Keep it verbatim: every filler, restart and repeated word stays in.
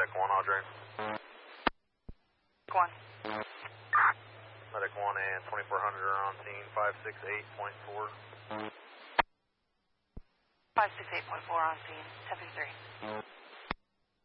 Medic one, Audrey. One. Medic one and twenty-four hundred are on scene, five six eight point four. five six eight point four on scene, ten fifty-three.